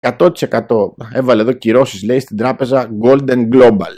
100% έβαλε εδώ κυρώσεις, λέει, στην τράπεζα Golden Global,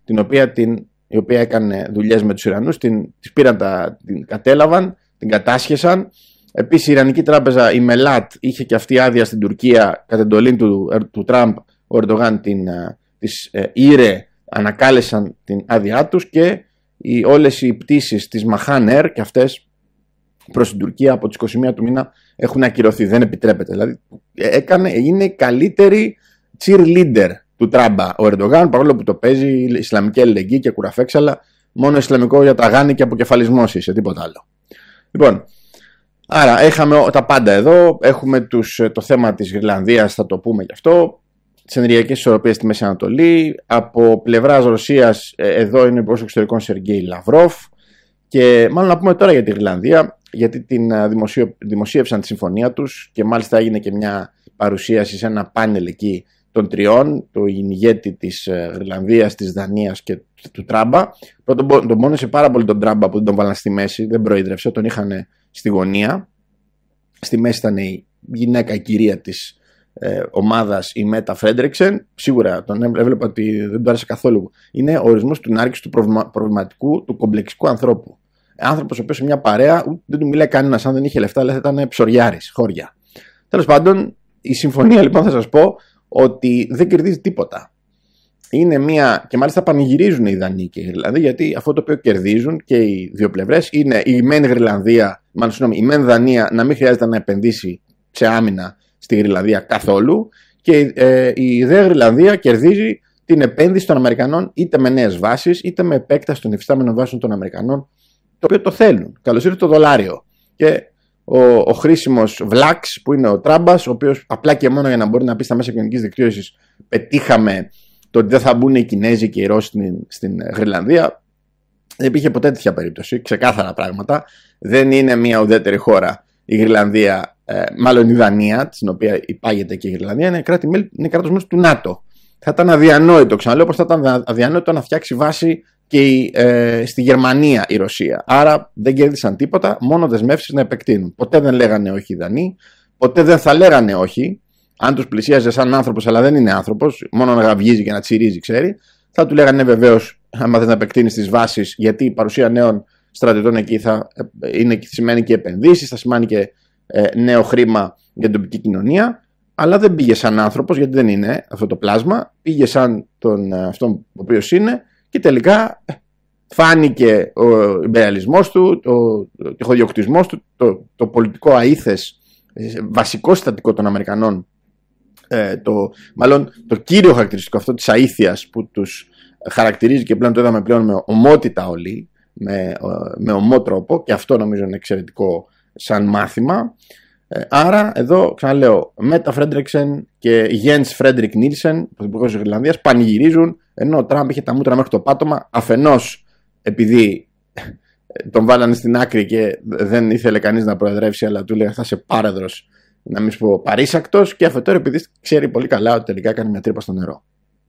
η οποία έκανε δουλειές με τους Ιρανούς, τις πήραν, την κατέλαβαν, την κατάσχεσαν. Επίσης η Ιρανική τράπεζα, η Μελάτ, είχε και αυτή άδεια στην Τουρκία κατ' εντολή του Τραμπ. Ο Ερντογάν τις ήρε, ανακάλεσαν την άδειά τους, και όλες οι πτήσεις της Mahan Air και αυτές προς την Τουρκία από τις 21 του μήνα έχουν ακυρωθεί. Δεν επιτρέπεται. Δηλαδή είναι καλύτερη cheerleader του Τραμπα ο Ερντογάν, παρόλο που το παίζει Ισλαμική αλληλεγγύη και κουραφέξαλα, μόνο Ισλαμικό για ταγάνι και αποκεφαλισμός είσαι, τίποτα άλλο. Λοιπόν, άρα είχαμε τα πάντα εδώ. Έχουμε το θέμα της Γροιλανδίας, θα το πούμε γι' αυτό. Τις ενεργειακές ισορροπίες στη Μέση Ανατολή. Από πλευράς Ρωσίας, εδώ είναι ο Υπουργός Εξωτερικών Σεργέη Λαυρόφ. Και μάλλον να πούμε τώρα για τη Γροιλανδία, γιατί την δημοσίευσαν τη συμφωνία τους, και μάλιστα έγινε και μια παρουσίαση σε ένα πάνελ εκεί των τριών, του ηγέτη της Γροιλανδίας, της Δανίας και του Τραμπα. Πρώτον, τον πόνεσε πάρα πολύ τον Τραμπα που δεν τον βάλαν στη μέση, δεν προείδρευσε, τον είχαν στη γωνία. Στη μέση ήταν η γυναίκα, η κυρία της ομάδας, η Μέτα Φρέντρεξεν. Σίγουρα τον έβλεπα ότι δεν του άρεσε καθόλου. Είναι ο ορισμός του νάρκης, του προβληματικού, του κομπλεξικού ανθρώπου. Άνθρωπος ο οποίος σε μια παρέα δεν του μιλάει κανένας, αν δεν είχε λεφτά, λέει, θα ήταν ψωριάρης, χώρια. Τέλος πάντων, η συμφωνία, λοιπόν, θα σας πω ότι δεν κερδίζει τίποτα. Είναι μια, και μάλιστα πανηγυρίζουν οι Δανείοι και οι Ιρλανδοί, γιατί αυτό το οποίο κερδίζουν και οι δύο πλευρές είναι η μεν η μεν Δανία να μην χρειάζεται να επενδύσει σε άμυνα στη Γροιλανδία καθόλου, και η δε Γροιλανδία κερδίζει την επένδυση των Αμερικανών, είτε με νέες βάσεις, είτε με επέκταση των υφιστάμενων βάσεων των Αμερικανών, το οποίο το θέλουν. Καλώς ήρθε το δολάριο. Και ο χρήσιμος Βλάξ, που είναι ο Τράμπας, ο οποίος απλά και μόνο για να μπορεί να πει στα μέσα κοινωνικής δικτύωσης, πετύχαμε το ότι δεν θα μπουν οι Κινέζοι και οι Ρώσοι στην Γροιλανδία. Δεν υπήρχε ποτέ τέτοια περίπτωση. Ξεκάθαρα πράγματα. Δεν είναι μια ουδέτερη χώρα η Γροιλανδία, μάλλον η Δανία, στην οποία υπάγεται και η Γροιλανδία, είναι κράτος μέλος του ΝΑΤΟ. Θα ήταν αδιανόητο, ξαναλέω, πως θα ήταν αδιανόητο να φτιάξει βάση και στη Γερμανία η Ρωσία. Άρα δεν κέρδισαν τίποτα, μόνο δεσμεύσεις να επεκτείνουν. Ποτέ δεν λέγανε όχι οι Δανείοι, ποτέ δεν θα λέγανε όχι. Αν τους πλησίαζε σαν άνθρωπος, αλλά δεν είναι άνθρωπος, μόνο να γαβγίζει και να τσιρίζει, ξέρει, θα του λέγανε βεβαίως, άμα θες να επεκτείνεις τις βάσεις, γιατί η παρουσία νέων στρατιωτών εκεί σημαίνει και επενδύσεις, θα σημαίνει και νέο χρήμα για την τοπική κοινωνία. Αλλά δεν πήγε σαν άνθρωπος, γιατί δεν είναι αυτό το πλάσμα, πήγε σαν αυτόν ο οποίος είναι, και τελικά φάνηκε ο ιμπεριαλισμός του, ο τυχοδιοκτισμός του, το πολιτικό αήθες, βασικό συστατικό των Αμερικανών, μάλλον το κύριο χαρακτηριστικό αυτό της αήθειας που τους χαρακτηρίζει, και πλέον το είδαμε πλέον με ομότητα όλοι, με ομό τρόπο, και αυτό νομίζω είναι εξαιρετικό σαν μάθημα. Άρα εδώ ξαναλέω, Μέτα Φρέντρεξεν και Γιένς Φρέντρικ Νίλσεν, πρωθυπουργός της Γροιλανδίας, πανηγυρίζουν, ενώ ο Τραμπ είχε τα μούτρα μέχρι το πάτωμα, αφενός επειδή τον βάλανε στην άκρη και δεν ήθελε κανείς να προεδρεύσει, αλλά του λέει θα είσαι πάρεδρος, να μην σου πω παρήσακτος, και αφετέρου επειδή ξέρει πολύ καλά ότι τελικά έκανε μια τρύπα στο νερό.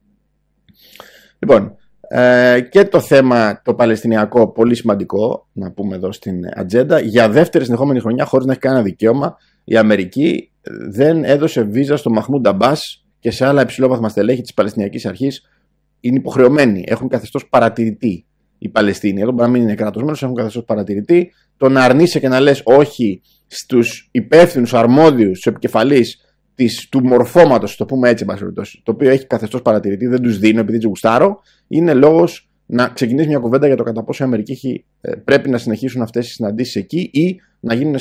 Λοιπόν, και το θέμα το παλαιστινιακό, πολύ σημαντικό να πούμε εδώ στην ατζέντα. Για δεύτερη συνεχόμενη χρονιά, χωρίς να έχει κανένα δικαίωμα, η Αμερική δεν έδωσε βίζα στο Μαχμούντ Αμπάς και σε άλλα υψηλόβαθμα στελέχη της Παλαιστινιακής Αρχής. Είναι υποχρεωμένοι, έχουν καθεστώς παρατηρητή οι Παλαιστίνοι. Εδώ μπορεί να μην είναι κράτος μέλος, έχουν καθεστώς παρατηρητή. Το να αρνείσαι και να λες όχι στους υπεύθυνους, αρμόδιους, στους επικεφαλείς του μορφώματος, το πούμε έτσι, το οποίο έχει καθεστώς παρατηρητή, δεν τους δίνω επειδή τσιγουστάρω, είναι λόγος να ξεκινήσει μια κουβέντα για το κατά πόσο η Αμερική πρέπει να συνεχίσουν αυτές τις συναντήσεις εκεί ή να γίνουν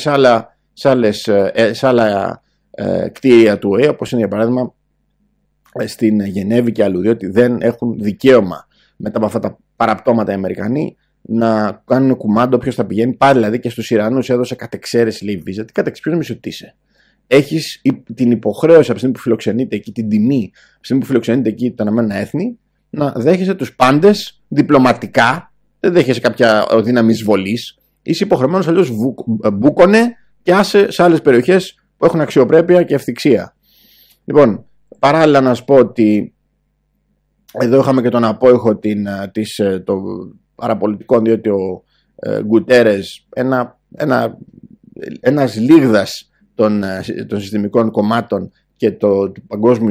σε άλλα κτίρια του ΟΗΕ, όπως είναι για παράδειγμα στην Γενέβη και αλλού, διότι δεν έχουν δικαίωμα μετά από αυτά τα παραπτώματα οι Αμερικανοί να κάνουν κουμάντο ποιος θα πηγαίνει. Πάλι δηλαδή και στους Ιρανούς έδωσε κατ' εξαίρεση, λέει, βίζα. Τι κατ' εξαίρεση, ποιος νομίζει ότι είσαι? Έχεις την υποχρέωση από τη στιγμή που φιλοξενείται εκεί, την τιμή από τη στιγμή που φιλοξενείται εκεί τα Ηνωμένα Έθνη, να δέχεσαι τους πάντες διπλωματικά, δεν δέχεσαι κάποια δύναμη εισβολής. Είσαι υποχρεωμένος, αλλιώς μπούκονε και άσε σε άλλες περιοχές που έχουν αξιοπρέπεια και ευθυξία. Λοιπόν, παράλληλα να σου πω ότι εδώ είχαμε και τον απόϊχο των παραπολιτικών, διότι ο Γκουτέρες, ένας λίγδας των συστημικών κομμάτων και του παγκόσμιου